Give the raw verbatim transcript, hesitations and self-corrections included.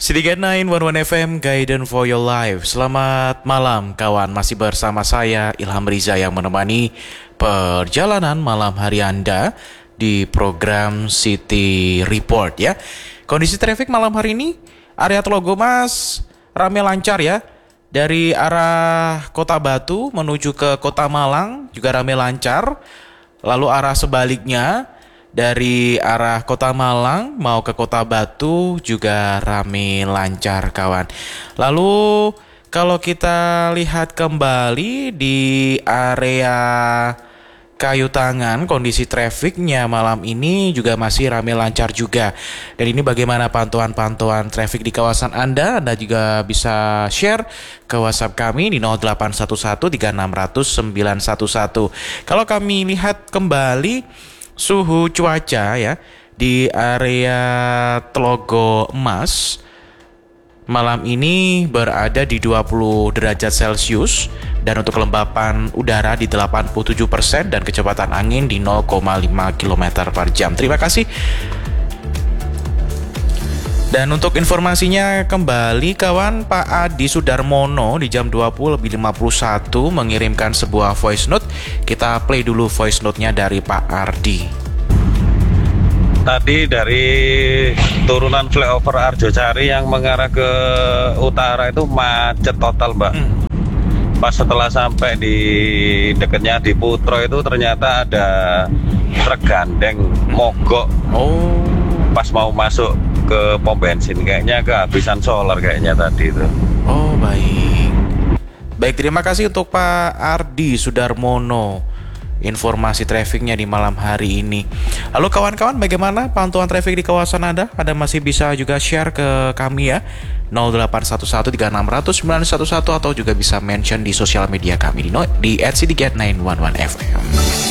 Sedikit sembilan satu satu F M, Guidance for Your Life. Selamat malam kawan, masih bersama saya Ilham Riza yang menemani perjalanan malam hari Anda di program City Report ya. Kondisi traffic malam hari ini, area Telogo Mas ramai lancar ya. Dari arah Kota Batu menuju ke Kota Malang juga ramai lancar. Lalu arah sebaliknya dari arah Kota Malang mau ke Kota Batu juga rame lancar kawan. Lalu kalau kita lihat kembali di area Kayu Tangan, kondisi trafiknya malam ini juga masih rame lancar juga. Dan ini bagaimana pantauan-pantauan trafik di kawasan Anda? Anda juga bisa share ke WhatsApp kami di nol delapan satu satu tiga enam nol nol sembilan satu satu. Kalau kami lihat kembali suhu cuaca ya di area Telogo Emas malam ini berada di dua puluh derajat Celcius dan untuk kelembapan udara di delapan puluh tujuh persen dan kecepatan angin di nol koma lima kilometer per jam. Terima kasih. Dan untuk informasinya kembali kawan, Pak Adi Sudarmono di jam dua puluh lebih lima puluh satu mengirimkan sebuah voice note. Kita play dulu voice note-nya dari Pak Ardi. Tadi dari turunan flyover Arjosari yang mengarah ke utara itu macet total Mbak. Hmm. Pas setelah sampai di dekatnya di Putro itu ternyata ada truk gandeng mogok. Oh. Pas mau masuk ke pom bensin, kayaknya kehabisan solar kayaknya tadi itu. Oh baik. Baik, terima kasih untuk Pak Ardi Sudarmono informasi trafiknya di malam hari ini. Lalu kawan-kawan, bagaimana pantauan trafik di kawasan Anda? Anda masih bisa juga share ke kami ya, nol delapan satu satu tiga enam nol nol sembilan satu satu, atau juga bisa mention di sosial media kami di, no, di at sedikit sembilan satu satu F M.